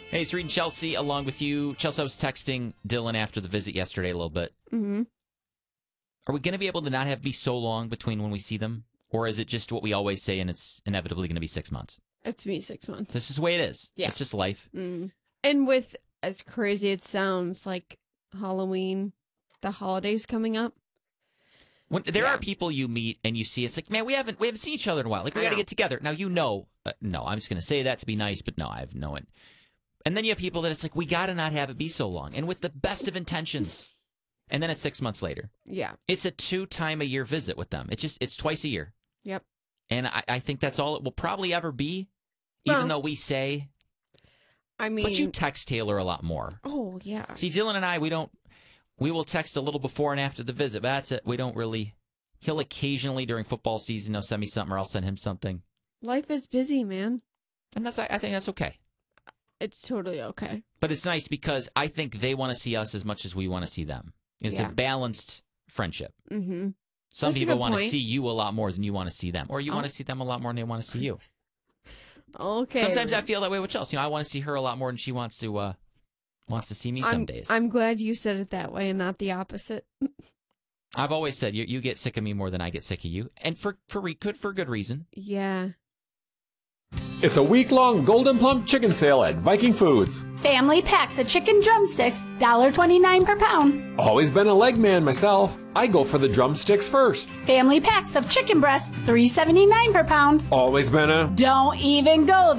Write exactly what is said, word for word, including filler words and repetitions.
Hey, it's Reed and Chelsea along with you. Chelsea, I was texting Dylan after the visit yesterday a little bit. Mm-hmm. Are we going to be able to not have be so long between when we see them? Or is it just what we always say and it's inevitably going to be six months? It's me six months. This is the way it is. Yeah. It's just life. Mm. And with, as crazy it sounds, like Halloween, the holidays coming up. When there Yeah. are people you meet and you see, it's like, man, we haven't we haven't seen each other in a while. Like, we I got to know. get together. Now, you know, uh, no, I'm just going to say that to be nice, but no, I have no one. And then you have people that it's like, we got to not have it be so long. And with the best of intentions. And then it's six months later. Yeah. It's a two-time-a-year visit with them. It's just, it's twice a year. Yep. And I, I think that's all it will probably ever be, even Well, though we say, I mean. but you text Taylor a lot more. Oh, yeah. See, Dylan and I, we don't, we will text a little before and after the visit, but that's it. We don't really, he'll occasionally during football season, he'll send me something or I'll send him something. Life is busy, man. And that's, I, I think that's okay. It's totally okay. But it's nice because I think they want to see us as much as we want to see them. It's Yeah. a balanced friendship. Mm-hmm. Some That's a people good want to point. see you a lot more than you want to see them. Or you Oh. want to see them a lot more than they want to see you. Okay. Sometimes I feel that way with Chelsea. You know, I want to see her a lot more than she wants to uh, wants to see me some I'm, days. I'm glad you said it that way and not the opposite. I've always said you you get sick of me more than I get sick of you, and for for re- good for good reason. Yeah. It's a week-long Golden Plump chicken sale at Viking Foods. Family packs of chicken drumsticks, one dollar twenty-nine per pound. Always been a leg man myself. I go for the drumsticks first. Family packs of chicken breasts, three dollars and seventy-nine cents per pound. Always been a... Don't even go